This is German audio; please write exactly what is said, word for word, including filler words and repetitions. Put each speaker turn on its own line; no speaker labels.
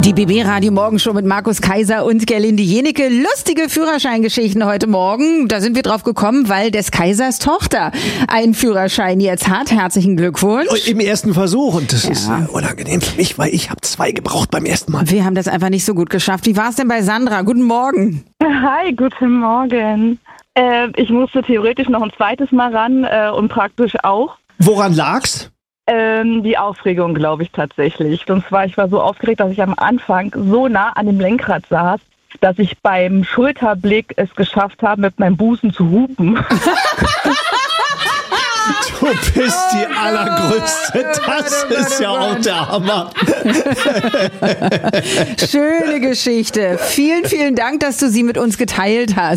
Die B B Radio Morgenshow mit Markus Kaiser und Gerlinde Jenecke. Lustige Führerscheingeschichten heute Morgen. Da sind wir drauf gekommen, weil des Kaisers Tochter einen Führerschein jetzt hat. Herzlichen Glückwunsch.
Im ersten Versuch. Und das
Ja.
ist äh, unangenehm für mich, weil ich habe zwei gebraucht beim ersten Mal.
Wir haben das einfach nicht so gut geschafft. Wie war es denn bei Sandra? Guten Morgen.
Hi, guten Morgen. Äh, ich musste theoretisch noch ein zweites Mal ran äh, und praktisch auch.
Woran lag's?
Ähm, die Aufregung, glaube ich, tatsächlich. Und zwar, ich war so aufgeregt, dass ich am Anfang so nah an dem Lenkrad saß, dass ich beim Schulterblick es geschafft habe, mit meinem Busen zu hupen.
Du bist die Allergrößte. Das ist ja auch der Hammer.
Schöne Geschichte. Vielen, vielen Dank, dass du sie mit uns geteilt hast.